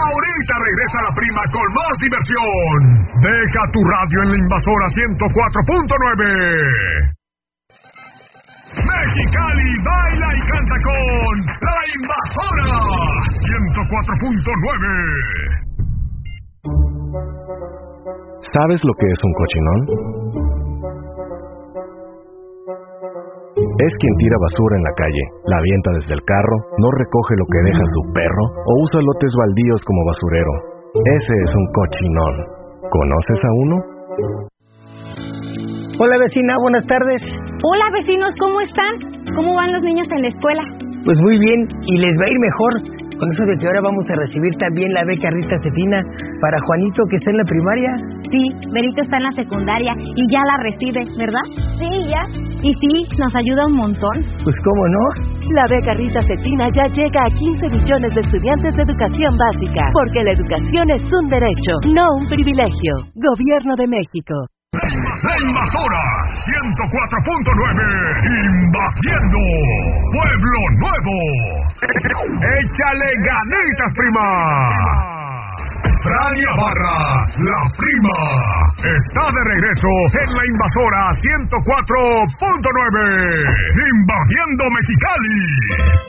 Ahorita regresa la prima con más diversión. Deja tu radio en la Invasora 104.9. Mexicali baila y canta con la Invasora 104.9. ¿Sabes lo que es un cochinón? Es quien tira basura en la calle, la avienta desde el carro, no recoge lo que deja su perro o usa lotes baldíos como basurero. Ese es un cochinón. ¿Conoces a uno? Hola vecina, buenas tardes. Hola vecinos, ¿cómo están? ¿Cómo van los niños en la escuela? Pues muy bien, y les va a ir mejor. Con eso de que ahora vamos a recibir también la beca Rita Cetina para Juanito, que está en la primaria. Sí, Berito está en la secundaria y ya la recibe, ¿verdad? Sí, ya. Y sí, nos ayuda un montón. Pues cómo no. La beca Rita Cetina ya llega a 15 millones de estudiantes de educación básica, porque la educación es un derecho, no un privilegio. Gobierno de México. La Invasora 104.9, invadiendo Pueblo Nuevo. Échale ganitas, prima. Frania Barra, la prima, está de regreso en la Invasora 104.9, invadiendo Mexicali.